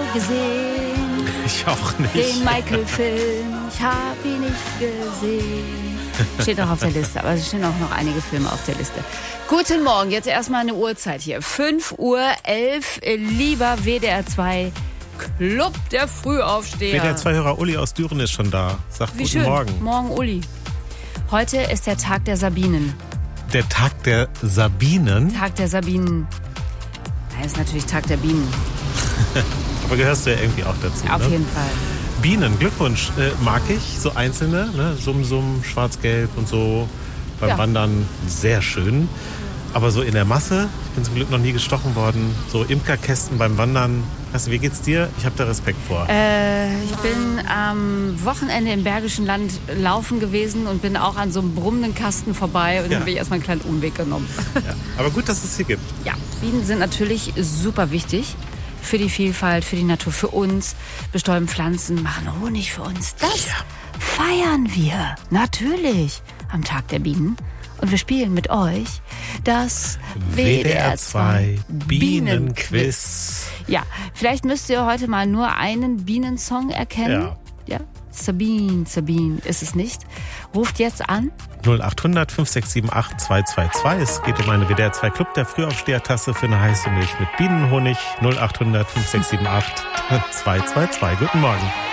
gesehen. Ich auch nicht. Den Michael-Film, ich habe ihn nicht gesehen. Steht auch auf der Liste, aber es stehen auch noch einige Filme auf der Liste. Guten Morgen, jetzt erstmal eine Uhrzeit hier. 5:11 Uhr, lieber WDR 2 Club der Frühaufsteher. WDR 2-Hörer Uli aus Düren ist schon da. Sagt Wie guten schön. Morgen. Morgen, Uli. Heute ist der Tag der Sabinen. Der Tag der Sabinen? Tag der Sabinen. Nein, ist natürlich Tag der Bienen. Aber gehörst du ja irgendwie auch dazu, Auf ne? jeden Fall. Bienen, Glückwunsch. Mag ich, so einzelne, ne? Summ, schwarz-gelb und so. Beim Wandern sehr schön. Aber so in der Masse, ich bin zum Glück noch nie gestochen worden, so Imkerkästen beim Wandern. Weißt du, wie geht's dir? Ich habe da Respekt vor. Ich bin am Wochenende im Bergischen Land laufen gewesen und bin auch an so einem brummenden Kasten vorbei und dann bin ich erstmal einen kleinen Umweg genommen. Ja. Aber gut, dass es hier gibt. Ja, Bienen sind natürlich super wichtig für die Vielfalt, für die Natur, für uns. Bestäuben Pflanzen, machen Honig für uns. Das feiern wir natürlich am Tag der Bienen. Und wir spielen mit euch das WDR 2 Bienenquiz. Ja, vielleicht müsst ihr heute mal nur einen Bienensong erkennen. Ja. Sabine ist es nicht. Ruft jetzt an. 0800 5678 222. Es geht um eine WDR 2 Club der Frühaufsteher-Tasse für eine heiße Milch mit Bienenhonig. 0800 5678 222. Guten Morgen.